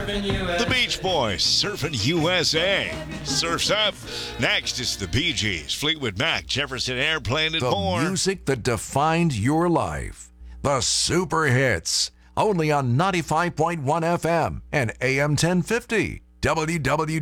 The Beach Boys, Surfing USA. Surf's Up. Next is the Bee Gees, Fleetwood Mac, Jefferson Airplane, and The more. music that defined your life. The super hits. Only on 95.1 FM and AM 1050. WW